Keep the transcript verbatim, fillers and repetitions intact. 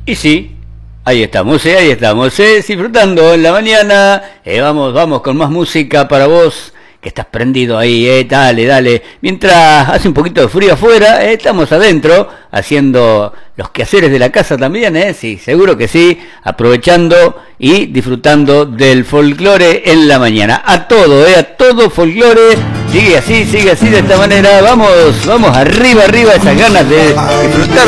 Y sí, ahí estamos, eh, ahí estamos, eh, disfrutando en la mañana. Eh, vamos, vamos con más música para vos, que estás prendido ahí, eh, dale, dale. Mientras hace un poquito de frío afuera, eh, estamos adentro, haciendo los quehaceres de la casa también, eh, sí, seguro que sí, aprovechando y disfrutando del folclore en la mañana. A todo, eh, a todo folclore. Sigue así, sigue así de esta manera. Vamos, vamos arriba, arriba, esas ganas de disfrutar